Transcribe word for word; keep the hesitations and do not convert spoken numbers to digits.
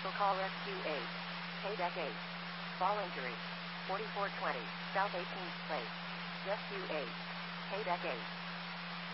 Vehicle call Rescue eight. Paydeck eight. Fall injury. forty-four twenty, South eighteenth Place. Rescue eight. Paydeck eight.